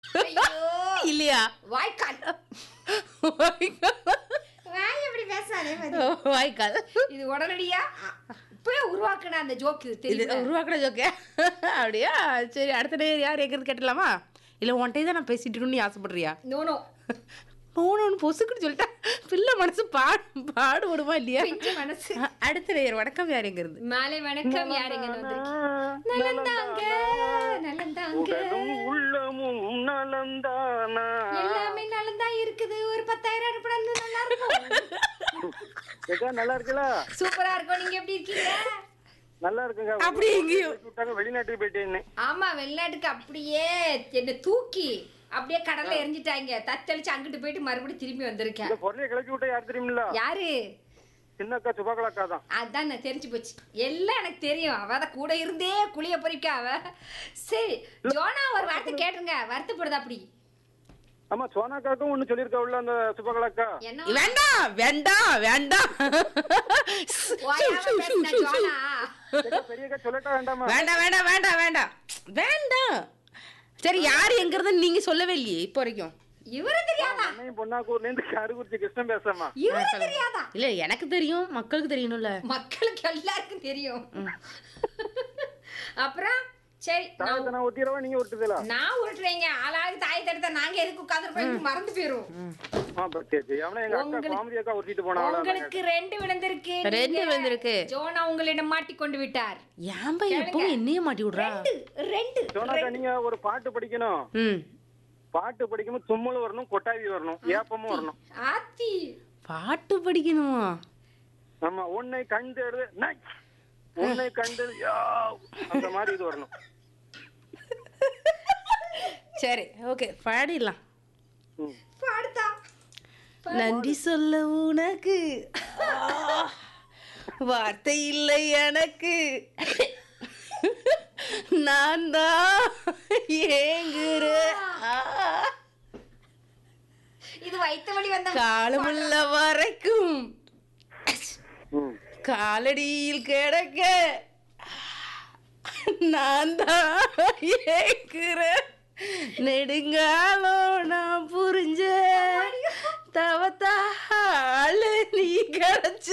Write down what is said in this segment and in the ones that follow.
ஐயோ இல்லையா? வாய்க்கால் வாய் எப்படி பேசாதே மதி. வாய்க்கால். இது உடனடியா இப்பவே உருவாக்குன அந்த ஜோக்கு இது தெரியுது. உருவாக்குற ஜோக்கே. அப்படியா? சரி, அடுத்த நேரம் யார் எங்கிறது கேட்டலாமா? இல்லை உன்கிட்ட தான் நான் பேசிட்டு இருக்கணும்னு நீ ஆசைப்படுறியா? நோனோ போனோன்னு பொசுக்குன்னு சொல்லிட்டேன். பிள்ளை மனசு பாடு விடுமா இல்லையா? பிஞ்சு மனசு. அடுத்த நேரம் வணக்கம் யார் எங்கிறது? மாலை வணக்கம். யார் எங்க வந்திருக்கீங்க? நலந்தாங்க நலந்தாங்க உள்ளமும் நலந்தானா? எல்லாமே நலந்தான் இருக்குது. ஒரு 10,000 அனுப்பினா நல்லா இருக்கும். நல்லா இருக்குல்ல? சூப்பரா இருக்கும். நீங்க எப்படி இருக்கீங்க? நல்லா இருக்குங்க. அப்படி எங்கேயும் வெளிநாட்டுக்கு போயிட்டேன்னு. ஆமா, வெளிநாட்டுக்கு அப்படியே என்ன தூக்கி அப்படியே கடல்ல எரிஞ்சிட்டாங்க. தத்தளிச்சு அங்கிட்டு போயிட்டு மறுபடியும் திரும்பி வந்திருக்கேன். இந்த பொருளைய கிளப்பி விட்டா யார் தெரியுமில்ல? யாரு? சின்னக்கா சுபகலாக்கா தான். அதான் நான் தெரிஞ்சு போச்சு. எல்லாம் எனக்கு தெரியும். அவதான் கூட இருந்தே குளிய பொறிக்க அவ. சரி, ஜோனா ஒரு வார்த்தை கேட்டுருங்க. வருத்தப்படுதா அப்படி? ஆமா, சோனாக்காக்கும் ஒண்ணு சொல்லிருக்கா உள்ள அந்த சுபகலாக்கா. என்ன வேண்டாம் வேண்டாம் வேண்டாம். ஓயாம பேசுன ஜோனா. பெரியக்கா சொல்லட்டா வேண்டாமா? வேண்டாம் வேண்டாம் வேண்டாம் வேண்டாம் வேண்டாம். சரி, யார் எங்கிறதுன்னு நீங்க சொல்லவே இல்லையே இப்போ வரைக்கும். இவரு தெரியாதா? அன்னையும் பொன்னாக்கூர்ல இருந்து கருகுறிச்சி கிருஷ்ணன் பேசாமா? இவரு தெரியாதா? இல்ல, எனக்கு தெரியும், மக்களுக்கு தெரியணும்ல. மக்களுக்கு எல்லாருக்கும் தெரியும். அப்புறம் சரி, தாயத்தை நான் ஒத்திரவா, நீங்க ஒட்டுதலா? நான் உருட்டுறேங்க. ஆளாளுக்கு தாய் தடுத்த நாங்க எதுக்கு உட்கார்ந்து மறந்து போயிரும். சரி சரி. அவனை எங்க அக்கா காமெடி அக்கா ஒட்டிட்டு போனா. உங்களுக்கு 2 விழுந்திருக்கு. 2 விழுந்திருக்கு. ஜோனா உங்களிடம் மாட்டிக்கொண்டு விட்டார். ஏன்பா எப்பவும் என்னையே மாட்டி விடுறா? 2 சோனாக்கா, நீங்க ஒரு பாட்டு படிக்கணும். ம். பாட்டு படிக்கும்போது தும்மல் வரணும், கொட்டாவி வரணும், ஏப்பமும் வரணும். ஆத்தி பாட்டு படிக்கணுமா? ஆமா, உன்னை கண்டெடு உன்னை கண்டெடு அந்த மாதிரி இது வரணும். சரி, ஓகே, பாடிடலாம். ம். பாடுதா? நன்றி சொல்ல உனக்கு வார்த்தை இல்லை எனக்கு, நான் தான் ஏங்குறேன். இது வயித்து வலி வந்த காலமுள்ள வரைக்கும் ம். காலடியில் கிடக்க நான் தான் ஏங்குறேன். நெடுங்காலம் நான் புரிஞ்ச தவத்தால நீ கிடைச்ச.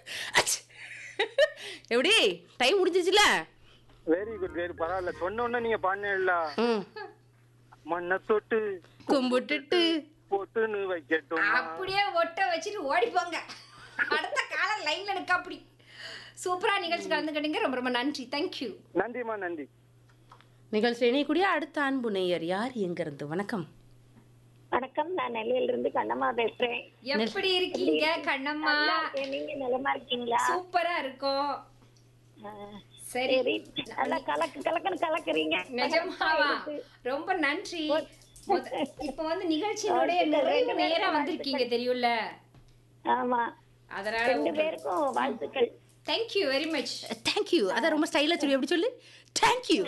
எப்படி டைம் முடிஞ்சிச்சுல? வெரி குட், வெரி பரவாயில்ல. சொன்ன உடனே நீங்க பாடினேல்ல, ம். மண்ணை தொட்டு கும்பிட்டுட்டு பொட்டுன்னு வைக்கட்டும். அப்படியே ஒட்ட வச்சுட்டு ஓடி போங்க. அடுத்த கால லைன்ல நிக்க. அப்படி சூப்பரா நிகழ்ச்சி கலந்துக்கிட்டீங்க. ரொம்ப ரொம்ப நன்றி. தேங்க்யூ. நன்றிமா, நன்றி. நிகழ்ச்சி இணையக்கூடிய அடுத்த அன்பு நேயர் யார் எங்கிருந்து? வணக்கம். வணக்கம், நான் நெல்லையில இருந்து கண்ணம்மா பேசுறேன். எப்படி இருக்கீங்க கண்ணம்மா? நல்லா இருக்கேன். நீங்க நலமா இருக்கீங்களா? சூப்பரா இருக்கும். சரி, சரி, நல்லா கலக்குன்னு கலக்குறீங்க. நிஜமாவா? ரொம்ப நன்றி. இப்ப வந்து நிகழ்ச்சியினுடைய நிறைய நேரா வந்திருக்கீங்க தெரியும்ல. ஆமா, அதனால 2 பேருக்கும் வாழ்த்துக்கள். Thank you very much. தேங்க்யூ. அதான் ரொம்ப ஸ்டைலா சொல்லி எப்படி சொல்லு? தேங்க்யூ.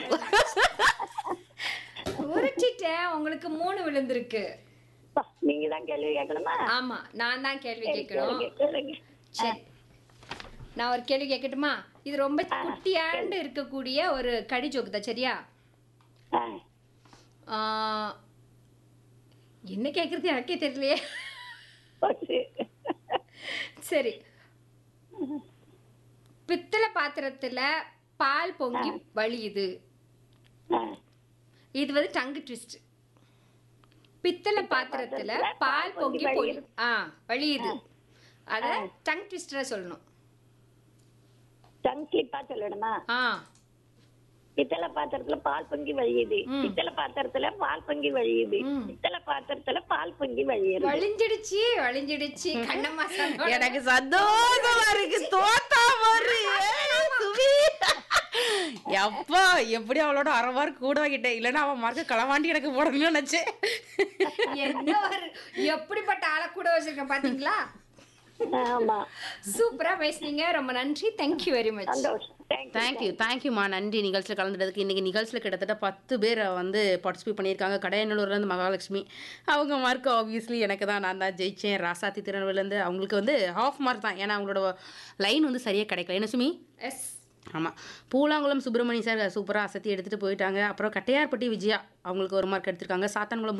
உரைச்சிட்டேன். உங்களுக்கு 3 விழுந்திருக்கு. நீங்க தான் கேள்வி கேட்கணுமா? ஆமா, நான் தான் கேள்வி கேட்கணும். கேளுங்க. சரி, நான் ஒரு கேள்வி கேட்கட்டுமா? இது ரொம்ப குட்டியாண்டு இருக்கக்கூடிய ஒரு கடி ஜோக்கு தான், சரியா? என்ன கேட்கறது எனக்கே தெரியலையே. சரி, பித்தளை பாத்திரத்துல பால் பொங்கி வழியுது. இது வந்து டங்கு ட்விஸ்ட். பித்தளை பாத்திரத்துல பால் பொங்கி வழியுது. அத டங் ட்விஸ்டரா சொல்லணும். டங் ஸ்லிப்பா சொல்லணுமா? பித்தளை பாத்திரத்துல பால் பொங்கி வழியுது. பித்தளை பாத்திரத்துல பால் பொங்கி வழியுது. பித்தளை பாத்திரத்துல பால் பொங்கி வழியுது. வழிஞ்சிடுச்சு கண்ணம்மா. எனக்கு சந்தோஷமா இருக்கு. தோத்தா மாதிரி எப்பா எப்படி அவளோட 1/2 மார்க் கூட வாங்கிட்டேன். இல்லைன்னா அவன் மார்க்கு களவாண்டி எனக்கு போடணும்னு நினைச்சேன். என்ன ஒரு எப்படிப்பட்ட ஆளை கூட வச்சிருக்கேன் பாத்தீங்களா? ஆமா, சூப்பரா பேசுனீங்க. ரொம்ப நன்றி. Thank you very much. சந்தோஷம். தேங்க்யூமா, நன்றி நிகழ்ச்சியில் கலந்துட்டதுக்கு. இன்றைக்கி நிகழ்ச்சியில் கிட்டத்தட்ட 10 பேர் வந்து பார்ட்டிசிபேட் பண்ணியிருக்காங்க. கடையநல்லூர்லேருந்து மகாலட்சுமி, அவங்க மார்க் ஆப்வியஸ்லி எனக்கு தான், நான் தான் ஜெயிச்சேன். ராசாத்தி திருநெல்வேலிலேருந்து அவங்களுக்கு வந்து ½ மார்க் தான், ஏன்னா அவங்களோட லைன் வந்து சரியாக கிடைக்கல. என்ன சுமி? எஸ், ஆமாம். பூலாங்குளம் சுப்பிரமணிய சார் சூப்பராக அசத்தி எடுத்துகிட்டு போயிட்டாங்க. அப்புறம் கட்டையார்பட்டி விஜயா அவங்களுக்கு 1 மார்க் எடுத்திருக்காங்க. சாத்தான்குளம்